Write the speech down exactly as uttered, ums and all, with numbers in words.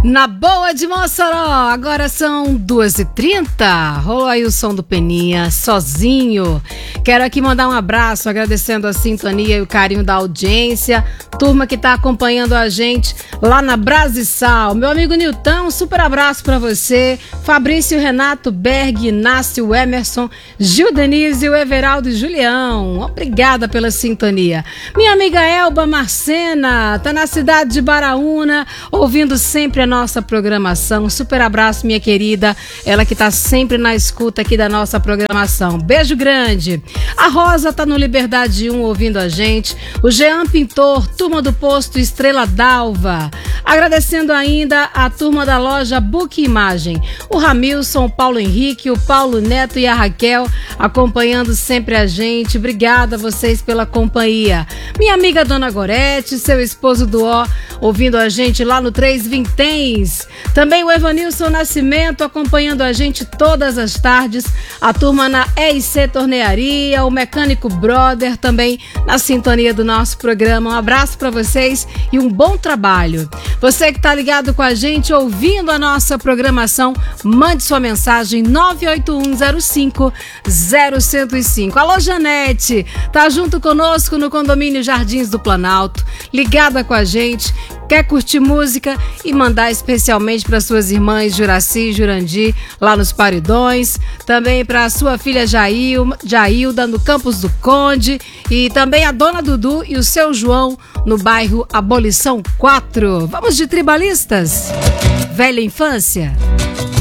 Na boa de Mossoró, agora são duas e trinta. Rolou aí o som do Peninha, Sozinho. Quero aqui mandar um abraço, agradecendo a sintonia e o carinho da audiência. Turma que tá acompanhando a gente lá na Brasissal. Meu amigo Nilton, um super abraço pra você. Fabrício, Renato, Berg, Inácio, Emerson, Gil Denise, o Everaldo e Julião. Obrigada pela sintonia. Minha amiga Elba Marcena, tá na cidade de Baraúna, ouvindo sempre a nossa programação. Um super abraço, minha querida. Ela que tá sempre na escuta aqui da nossa programação. Beijo grande. A Rosa tá no Liberdade um ouvindo a gente. O Jean Pintor, turma do posto Estrela d'Alva. Agradecendo ainda a turma da loja Book Imagem. O Ramilson, o Paulo Henrique, o Paulo Neto e a Raquel acompanhando sempre a gente. Obrigada a vocês pela companhia. Minha amiga Dona Gorete, seu esposo do Ó, ouvindo a gente lá no Três Vinténs. Também o Evanilson Nascimento acompanhando a gente todas as tardes. A turma na E I C Tornearia, o Mecânico Brother também na sintonia do nosso programa. Um abraço para vocês e um bom trabalho. Você que está ligado com a gente, ouvindo a nossa programação, mande sua mensagem nove oito um zero cinco zero zero cinco. Alô, Janete, tá junto conosco no condomínio Jardins do Planalto, ligada com a gente, quer curtir música e mandar especialmente para suas irmãs Juraci e Jurandir lá nos Paredões, também para sua filha Jail, Jailda no Campos do Conde e também a dona Dudu e o seu João no bairro Abolição quatro. Vamos de Tribalistas? Velha Infância?